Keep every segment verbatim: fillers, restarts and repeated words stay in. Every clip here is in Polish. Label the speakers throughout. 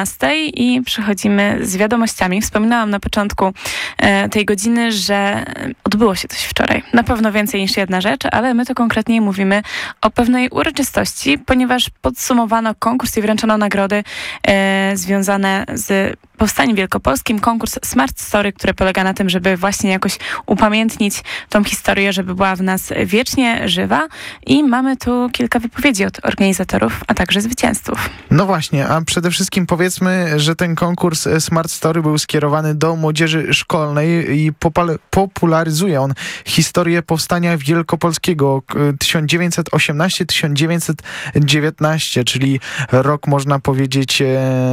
Speaker 1: I przechodzimy z wiadomościami. Wspominałam na początku e, tej godziny, że odbyło się coś wczoraj. Na pewno więcej niż jedna rzecz, ale my to konkretnie mówimy o pewnej uroczystości, ponieważ podsumowano konkurs i wręczono nagrody e, związane z Powstaniem Wielkopolskim. Konkurs Smart Story, który polega na tym, żeby właśnie jakoś upamiętnić tą historię, żeby była w nas wiecznie żywa. I mamy tu kilka wypowiedzi od organizatorów, a także zwycięzców.
Speaker 2: No właśnie, a przede wszystkim powiedzmy, że ten konkurs Smart Story był skierowany do młodzieży szkolnej i popularyzuje on historię powstania wielkopolskiego tysiąc dziewięćset osiemnasty do tysiąc dziewięćset dziewiętnasty, czyli rok, można powiedzieć,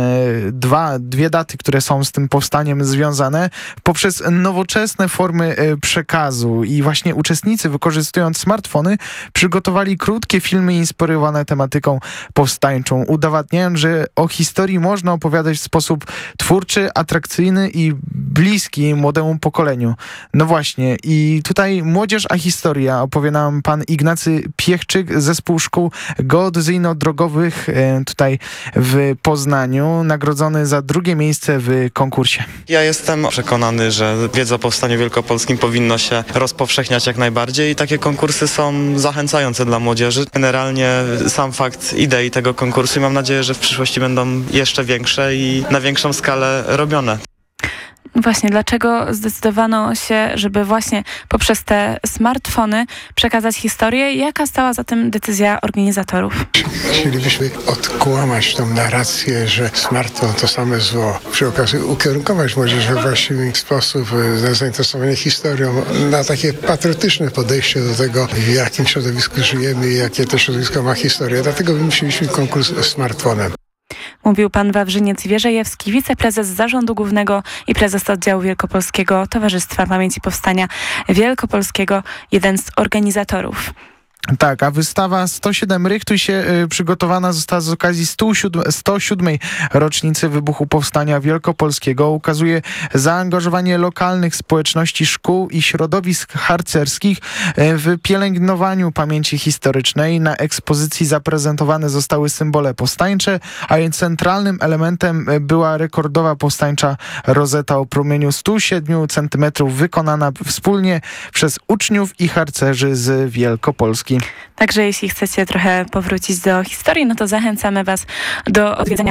Speaker 2: dwa, dwie daty, które są z tym powstaniem związane, poprzez nowoczesne formy przekazu. I właśnie uczestnicy, wykorzystując smartfony, przygotowali krótkie filmy inspirowane tematyką powstańczą, udowadniając, że o historii można opowiadać w sposób twórczy, atrakcyjny i bliski młodemu pokoleniu. No właśnie, i tutaj Młodzież a historia opowie nam pan Ignacy Piechczyk, zespół szkół geodezyjno-drogowych tutaj w Poznaniu, nagrodzony za drugie miejsce w konkursie.
Speaker 3: Ja jestem przekonany, że wiedza o Powstaniu Wielkopolskim powinno się rozpowszechniać jak najbardziej i takie konkursy są zachęcające dla młodzieży. Generalnie sam fakt idei tego konkursu i mam nadzieję, że w przyszłości będą jeszcze większe i na większą skalę robione.
Speaker 1: Właśnie, dlaczego zdecydowano się, żeby właśnie poprzez te smartfony przekazać historię? Jaka stała za tym decyzja organizatorów?
Speaker 4: Chcielibyśmy odkłamać tą narrację, że smartfon to same zło. Przy okazji ukierunkować młodzież we właściwy sposób na zainteresowanie historią, na takie patriotyczne podejście do tego, w jakim środowisku żyjemy i jakie to środowisko ma historię. Dlatego wymyśliliśmy konkurs smartfonem.
Speaker 1: Mówił pan Wawrzyniec Wierzejewski, wiceprezes Zarządu Głównego i prezes Oddziału Wielkopolskiego Towarzystwa Pamięci Powstania Wielkopolskiego, jeden z organizatorów.
Speaker 2: Tak, a wystawa sto siedem Rychtuj się y, przygotowana została z okazji sto siódmej rocznicy wybuchu Powstania Wielkopolskiego. Ukazuje zaangażowanie lokalnych społeczności, szkół i środowisk harcerskich y, w pielęgnowaniu pamięci historycznej. Na ekspozycji zaprezentowane zostały symbole powstańcze, a jej centralnym elementem była rekordowa powstańcza rozeta o promieniu sto siedem centymetrów, wykonana wspólnie przez uczniów i harcerzy z Wielkopolski.
Speaker 1: Także jeśli chcecie trochę powrócić do historii, no to zachęcamy was do odwiedzenia